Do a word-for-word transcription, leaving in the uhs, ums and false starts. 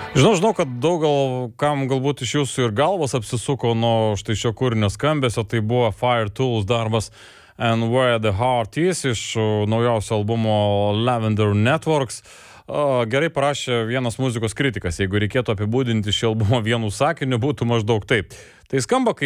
Žinau, žinau, kad daug gal, kam galbūt iš jūsų ir galvos apsisuko nuo štai šio kūrinio skambesio, tai buvo Fire Tools darbas And Where the Heart Is iš naujausio albumo Lavender Networks. Gerai parašė vienas muzikos kritikas, jeigu reikėtų apibūdinti šį albumą vienu sakiniu, būtų maždaug taip. Tai skamba kaip